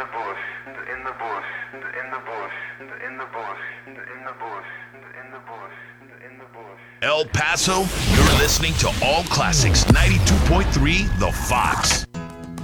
El Paso, you're listening to All Classics 92.3 The Fox.